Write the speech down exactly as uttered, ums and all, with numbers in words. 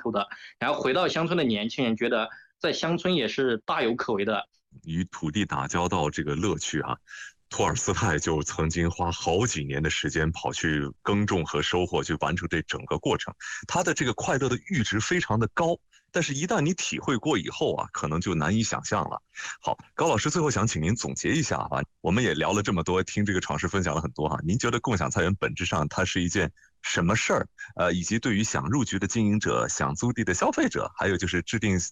头的。然后回到乡村的年轻人觉得在乡村也是大有可为的。 与土地打交道这个乐趣啊，托尔斯泰就曾经花好几年的时间跑去耕种和收获，去完成这整个过程。他的这个快乐的阈值非常的高，但是一旦你体会过以后啊，可能就难以想象了。好，高老师最后想请您总结一下啊，我们也聊了这么多，听这个闯世分享了很多哈、啊，您觉得共享菜园本质上它是一件什么事儿？呃，以及对于想入局的经营者、想租地的消费者，还有就是制定